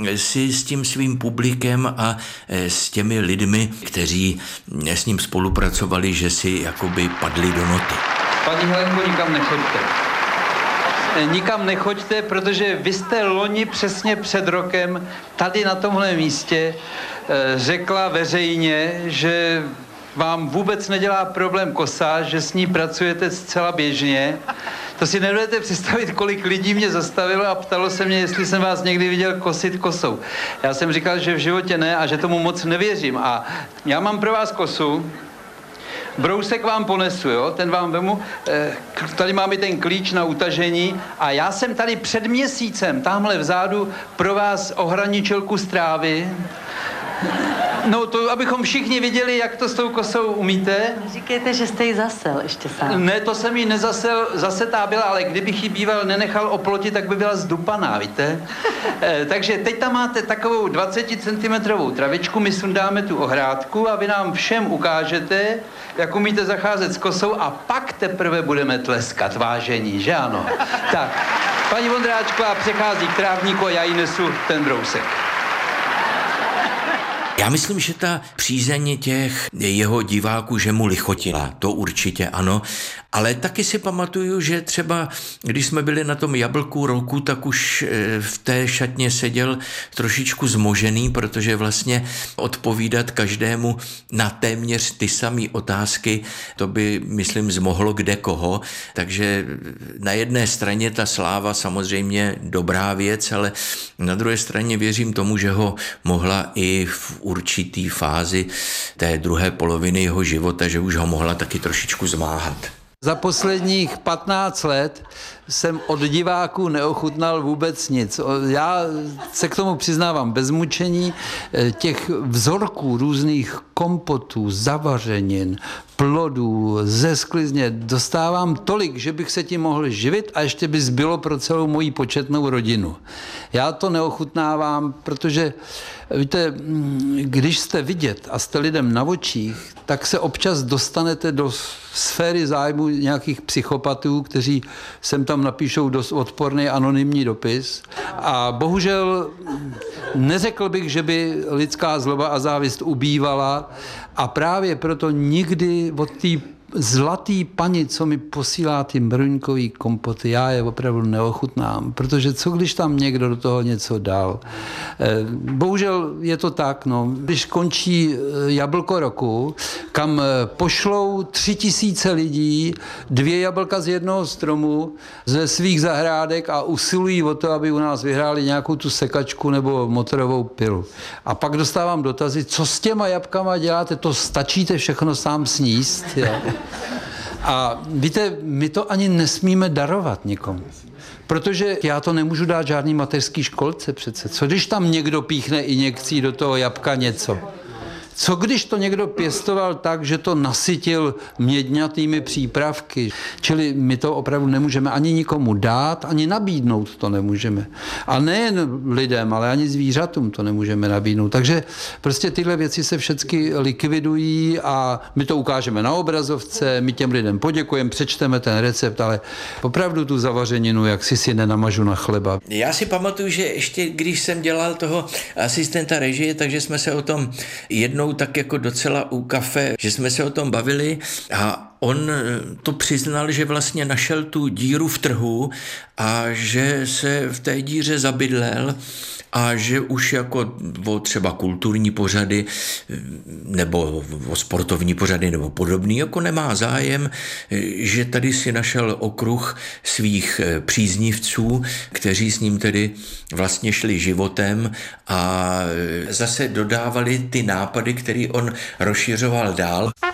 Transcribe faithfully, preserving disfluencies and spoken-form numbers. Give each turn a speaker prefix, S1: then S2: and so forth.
S1: si s tím svým publikem a s těmi lidmi, kteří s ním spolupracovali, že si jakoby padli do noty.
S2: Paní Helenko, nikam nechoďte. Nikam nechoďte, protože vy jste loni přesně před rokem tady na tomhle místě řekla veřejně, že vám vůbec nedělá problém kosa, že s ní pracujete zcela běžně. To si nedovedete představit, kolik lidí mě zastavilo a ptalo se mě, jestli jsem vás někdy viděl kosit kosou. Já jsem říkal, že v životě ne a že tomu moc nevěřím. A já mám pro vás kosu. Brousek vám ponesu, jo? Ten vám vemu. Tady máme ten klíč na utažení a já jsem tady před měsícem, tamhle vzadu, pro vás ohraničil kus trávy. No to, abychom všichni viděli, jak to s tou kosou umíte.
S3: Říkejte, že jste ji zasel ještě sám.
S2: Ne, to jsem ji nezasel, zasetá byla, ale kdybych ji býval nenechal oplotit, tak by byla zdupaná, víte? E, takže teď tam máte takovou dvacet centimetrů travičku, my sundáme tu ohrádku a vy nám všem ukážete, jak umíte zacházet s kosou a pak teprve budeme tleskat, vážení, že ano? Tak, paní Vondráčková přechází k trávníku a já jí nesu ten brousek.
S1: Já myslím, že ta přízeň těch jeho diváků, že mu lichotila, to určitě ano, ale taky si pamatuju, že třeba, když jsme byli na tom Jablku roku, tak už v té šatně seděl trošičku zmožený, protože vlastně odpovídat každému na téměř ty samé otázky, to by, myslím, zmohlo kde koho, takže na jedné straně ta sláva samozřejmě dobrá věc, ale na druhé straně věřím tomu, že ho mohla i v určitý fázi té druhé poloviny jeho života, že už ho mohla taky trošičku zmáhat.
S2: Za posledních patnáct let jsem od diváků neochutnal vůbec nic. Já se k tomu přiznávám bez mučení. Těch vzorků různých kompotů, zavařenin, plodů, ze sklizně dostávám tolik, že bych se tím mohl živit a ještě by zbylo pro celou moji početnou rodinu. Já to neochutnávám, protože víte, když jste vidět a jste lidem na očích, tak se občas dostanete do sféry zájmu nějakých psychopatů, kteří sem tam napíšou dost odporný anonymní dopis. A bohužel neřekl bych, že by lidská zloba a závist ubývala a právě proto nikdy od té zlatý paní, co mi posílá ty mruňkový kompoty, já je opravdu neochutnám, protože co když tam někdo do toho něco dal. Bohužel je to tak, no. Když končí Jablko roku, kam pošlou tři tisíce lidí, dvě jablka z jednoho stromu ze svých zahrádek a usilují o to, aby u nás vyhráli nějakou tu sekačku nebo motorovou pilu. A pak dostávám dotazy, co s těma jabkama děláte, to stačíte všechno sám sníst, jo? A víte, my to ani nesmíme darovat nikomu. Protože já to nemůžu dát žádný mateřský školce přece. Co když tam někdo píchne injekcí do toho jabka něco? Co když to někdo pěstoval tak, že to nasytil měďnatými přípravky? Čili my to opravdu nemůžeme ani nikomu dát, ani nabídnout to nemůžeme. A nejen lidem, ale ani zvířatům to nemůžeme nabídnout. Takže prostě tyhle věci se všechny likvidují a my to ukážeme na obrazovce, my těm lidem poděkujeme, přečteme ten recept, ale opravdu tu zavařeninu, jak si si nenamažu na chleba.
S1: Já si pamatuju, že ještě když jsem dělal toho asistenta režie, takže jsme se o tom jednou tak jako docela u kafe, že jsme se o tom bavili a on to přiznal, že vlastně našel tu díru v trhu a že se v té díře zabydlel a že už jako o třeba kulturní pořady nebo o sportovní pořady nebo podobný jako nemá zájem, že tady si našel okruh svých příznivců, kteří s ním tedy vlastně šli životem a zase dodávali ty nápady, které on rozšiřoval dál.